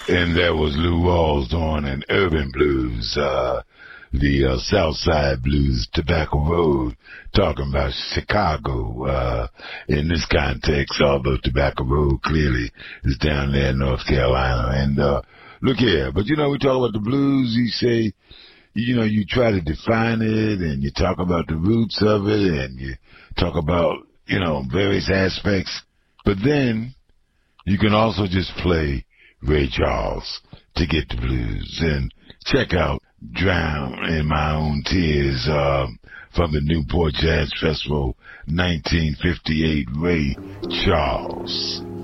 And there was Lou Rawls doing an urban blues, the South Side Blues, Tobacco Road, talking about Chicago. In this context, although Tobacco Road clearly is down there in North Carolina. And look here, but we talk about the blues. You say, you try to define it, and you talk about the roots of it, and you talk about, various aspects. But then you can also just play Ray Charles to get the blues. And check out Drown in My Own Tears from the Newport Jazz Festival 1958, Ray Charles.